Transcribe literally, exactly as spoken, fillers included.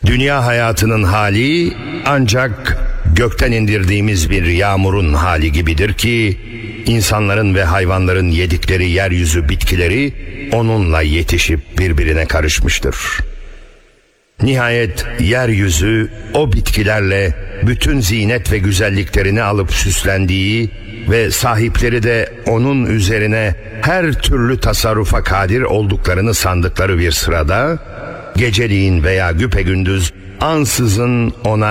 Dünya hayatının hali ancak gökten indirdiğimiz bir yağmurun hali gibidir ki, insanların ve hayvanların yedikleri yeryüzü bitkileri onunla yetişip birbirine karışmıştır. Nihayet yeryüzü o bitkilerle bütün zinet ve güzelliklerini alıp süslendiği ve sahipleri de onun üzerine her türlü tasarrufa kadir olduklarını sandıkları bir sırada, geceliğin veya güpegündüz ansızın ona